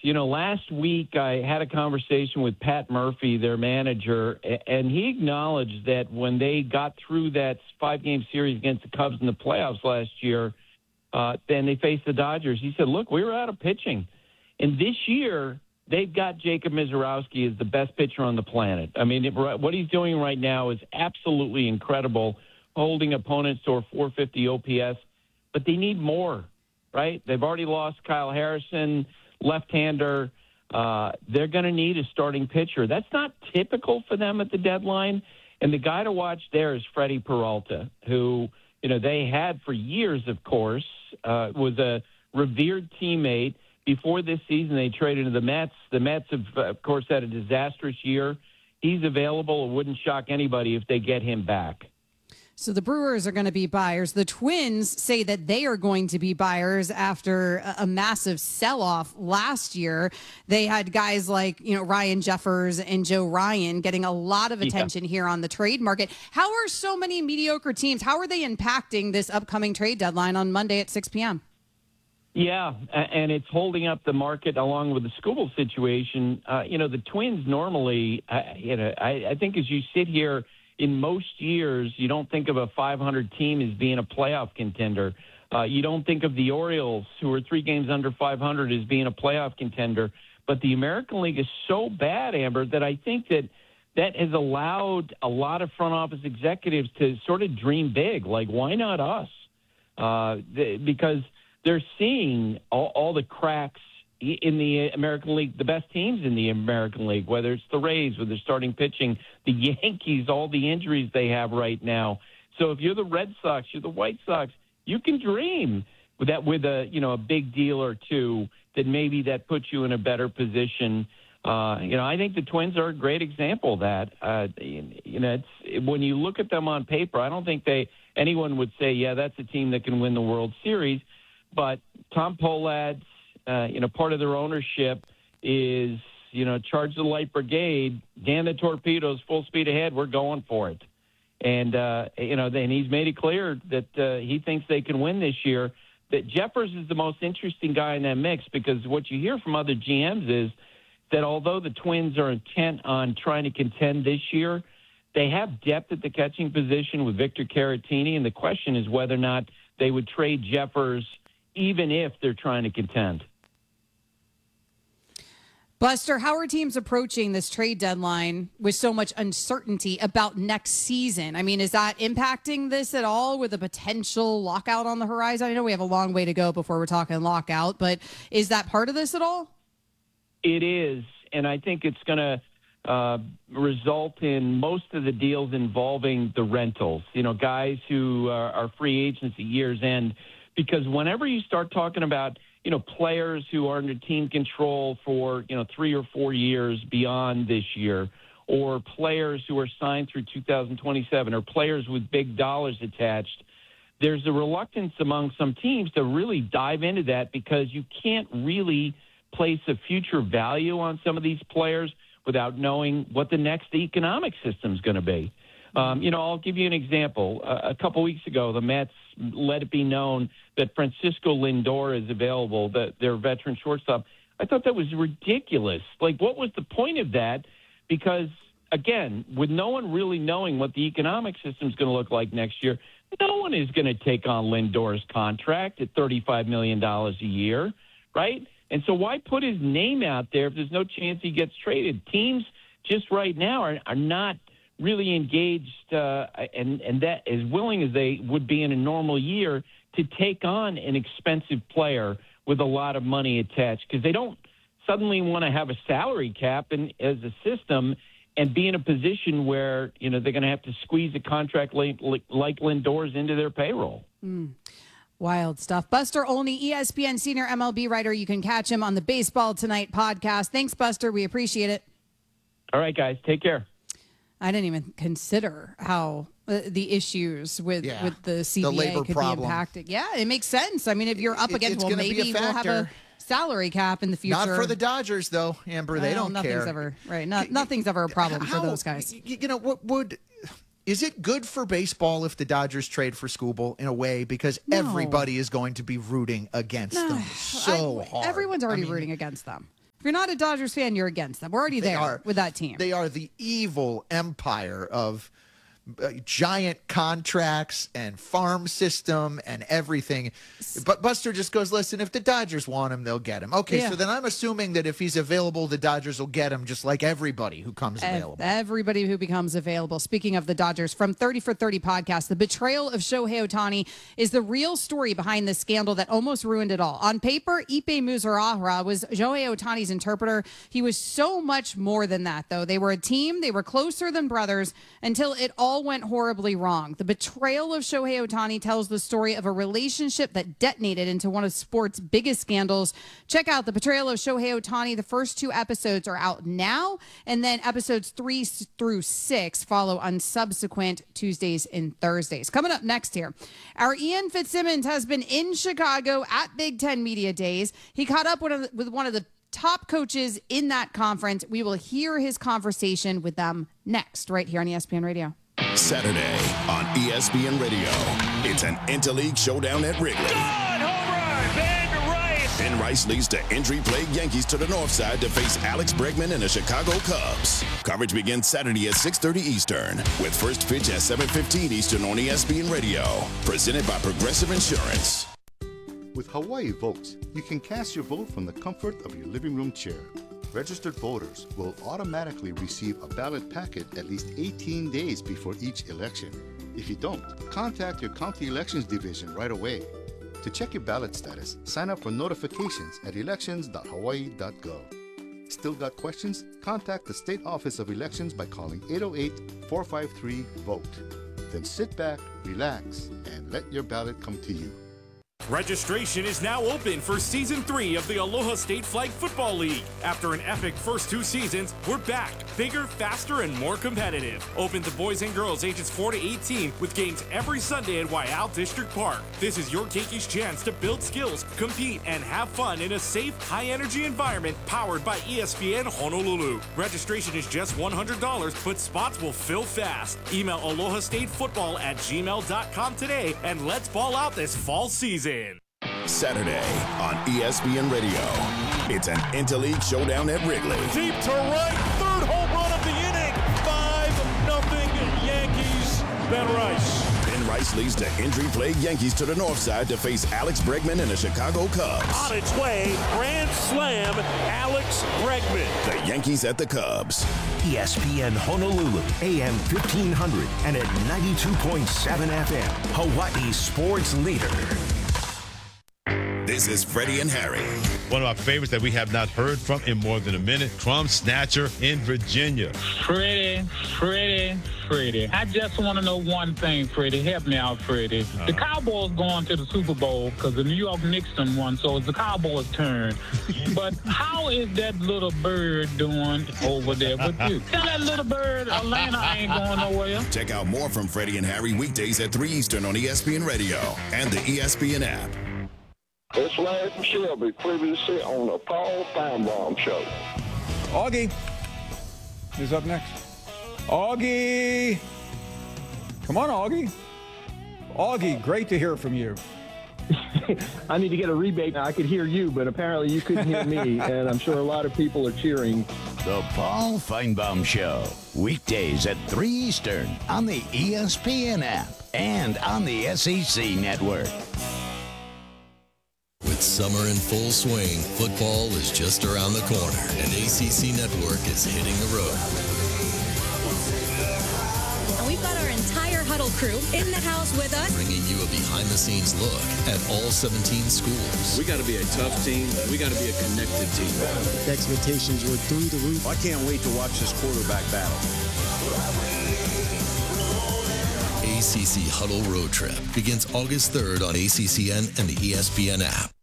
Last week I had a conversation with Pat Murphy, their manager, and he acknowledged that when they got through that 5-game series against the Cubs in the playoffs last year, then they faced the Dodgers. He said, look, we were out of pitching. And this year, they've got Jacob Misiorowski as the best pitcher on the planet. I mean, what he's doing right now is absolutely incredible, holding opponents to a 450 OPS. But they need more, right? They've already lost Kyle Harrison, left-hander. They're going to need a starting pitcher. That's not typical for them at the deadline. And the guy to watch there is Freddie Peralta, who, they had for years, of course, was a revered teammate. Before this season, they traded to the Mets. The Mets have, of course, had a disastrous year. He's available. It wouldn't shock anybody if they get him back. So the Brewers are going to be buyers. The Twins say that they are going to be buyers after a massive sell-off last year. They had guys like, Ryan Jeffers and Joe Ryan getting a lot of attention here on the trade market. How are so many mediocre teams, how are they impacting this upcoming trade deadline on Monday at 6 p.m.? Yeah, and it's holding up the market along with the Skubal situation. The Twins normally, I think as you sit here, in most years, you don't think of a 500 team as being a playoff contender. You don't think of the Orioles, who are 3 games under 500, as being a playoff contender. But the American League is so bad, Amber, that I think that has allowed a lot of front office executives to sort of dream big. Like, why not us? Because they're seeing all the cracks in the American League, the best teams in the American League, whether it's the Rays with their starting pitching, the Yankees, all the injuries they have right now. So if you're the Red Sox, you're the White Sox, you can dream with a big deal or two that maybe that puts you in a better position. I think the Twins are a great example of that. It's when you look at them on paper, I don't think anyone would say, yeah, that's a team that can win the World Series. But Tom Pohlad, part of their ownership is, charge the light brigade, damn the torpedoes, full speed ahead, we're going for it. And, and he's made it clear that he thinks they can win this year. That Jeffers is the most interesting guy in that mix, because what you hear from other GMs is that although the Twins are intent on trying to contend this year, they have depth at the catching position with Victor Caratini, and the question is whether or not they would trade Jeffers even if they're trying to contend. Buster, how are teams approaching this trade deadline with so much uncertainty about next season? I mean, is that impacting this at all with a potential lockout on the horizon? I know we have a long way to go before we're talking lockout, but is that part of this at all? It is, and I think it's going to result in most of the deals involving the rentals, guys who are free agents at year's end. Because whenever you start talking about, players who are under team control for, 3 or 4 years beyond this year, or players who are signed through 2027, or players with big dollars attached, there's a reluctance among some teams to really dive into that, because you can't really place a future value on some of these players without knowing what the next economic system is going to be. I'll give you an example. A couple weeks ago, the Mets let it be known that Francisco Lindor is available, their veteran shortstop. I thought that was ridiculous. Like, what was the point of that? Because, again, with no one really knowing what the economic system is going to look like next year, no one is going to take on Lindor's contract at $35 million a year, right? And so why put his name out there if there's no chance he gets traded? Teams just right now are not really engaged and that as willing as they would be in a normal year to take on an expensive player with a lot of money attached, because they don't suddenly want to have a salary cap as a system and be in a position where, they're going to have to squeeze a contract like Lindor's into their payroll. Wild stuff. Buster Olney, ESPN senior MLB writer. You can catch him on the Baseball Tonight podcast. Thanks, Buster. We appreciate it. All right, guys. Take care. I didn't even consider how the issues with the CBA the labor could problem. be impacted. Yeah, it makes sense. I mean, if you're up against, well, maybe we'll have a salary cap in the future. Not for the Dodgers, though, Amber. They don't care. Nothing's ever a problem for those guys. Is it good for baseball if the Dodgers trade for Skubal in a way? Because everybody is going to be rooting against them so hard. Everyone's already rooting against them. If you're not a Dodgers fan, you're against them. We're already there with that team. They are the evil empire of giant contracts and farm system and everything. But Buster just goes, listen, if the Dodgers want him, they'll get him. Okay, so then I'm assuming that if he's available, the Dodgers will get him just like everybody who comes available. Everybody who becomes available. Speaking of the Dodgers, from 30 for 30 podcast, the betrayal of Shohei Ohtani is the real story behind the scandal that almost ruined it all. On paper, Ippei Muzurahara was Shohei Ohtani's interpreter. He was so much more than that, though. They were a team. They were closer than brothers until it all went horribly wrong. The betrayal of Shohei Ohtani tells the story of a relationship that detonated into one of sports' biggest scandals. Check out The Betrayal of Shohei Ohtani. The first 2 episodes are out now, and then episodes 3 through 6 follow on subsequent Tuesdays and Thursdays. Coming up next here, our Ian Fitzsimmons has been in Chicago at Big Ten Media Days. He caught up with one of the top coaches in that conference. We will hear his conversation with them next, right here on ESPN Radio. Saturday on ESPN Radio, it's an interleague showdown at Wrigley. Home run, Ben Rice. Ben Rice leads the injury-plagued Yankees to the north side to face Alex Bregman and the Chicago Cubs. Coverage begins Saturday at 6:30 Eastern, with first pitch at 7:15 Eastern on ESPN Radio. Presented by Progressive Insurance. With Hawaii Votes, you can cast your vote from the comfort of your living room chair. Registered voters will automatically receive a ballot packet at least 18 days before each election. If you don't, contact your county elections division right away. To check your ballot status, sign up for notifications at elections.hawaii.gov. Still got questions? Contact the State Office of Elections by calling 808-453-VOTE. Then sit back, relax, and let your ballot come to you. Registration is now open for Season 3 of the Aloha State Flag Football League. After an epic first 2 seasons, we're back, bigger, faster, and more competitive. Open to boys and girls ages 4 to 18 with games every Sunday at Waiau District Park. This is your Keikis chance to build skills, compete, and have fun in a safe, high-energy environment powered by ESPN Honolulu. Registration is just $100, but spots will fill fast. Email alohastatefootball@gmail.com today, and let's ball out this fall season. Saturday on ESPN Radio, it's an interleague showdown at Wrigley. Deep to right, third home run of the inning. 5-0 Yankees. Ben Rice. Ben Rice leads the injury-plagued Yankees to the north side to face Alex Bregman and the Chicago Cubs. On its way, grand slam, Alex Bregman. The Yankees at the Cubs. ESPN Honolulu, AM 1500 and at 92.7 FM, Hawaii's sports leader. This is Freddie and Harry. One of our favorites that we have not heard from in more than a minute, Crumb Snatcher in Virginia. Freddie. I just want to know one thing, Freddie. Help me out, Freddie. The Cowboys going to the Super Bowl because the New York Knicks done won, so it's the Cowboys' turn. But how is that little bird doing over there with you? Tell that little bird Atlanta ain't going nowhere. Check out more from Freddie and Harry weekdays at 3 Eastern on ESPN Radio and the ESPN app. It's Larry from Shelby, previously on the Paul Feinbaum Show. Augie is up next. Augie! Come on, Augie. Augie, great to hear from you. I need to get a rebate now. I could hear you, but apparently you couldn't hear me, and I'm sure a lot of people are cheering. The Paul Feinbaum Show, weekdays at 3 Eastern on the ESPN app and on the SEC Network. With summer in full swing, football is just around the corner, and ACC Network is hitting the road. And we've got our entire Huddle crew in the house with us, bringing you a behind-the-scenes look at all 17 schools. We got to be a tough team. We got to be a connected team. The expectations were through the roof. I can't wait to watch this quarterback battle. ACC Huddle Road Trip begins August 3rd on ACCN and the ESPN app.